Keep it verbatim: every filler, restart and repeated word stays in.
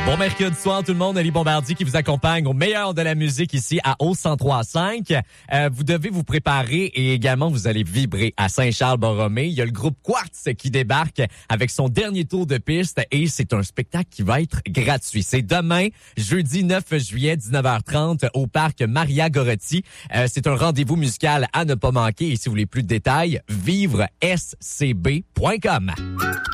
Bon mercredi soir tout le monde, Ali Bombardier qui vous accompagne au meilleur de la musique ici à O cent trois virgule cinq. Euh, vous devez vous préparer et également vous allez vibrer à Saint-Charles-Borromée. Il y a le groupe Quartz qui débarque avec son dernier tour de piste et c'est un spectacle qui va être gratuit. C'est demain, jeudi neuf juillet, dix-neuf heures trente au parc Maria Goretti. Euh, c'est un rendez-vous musical à ne pas manquer et si vous voulez plus de détails, vivre s c b point com.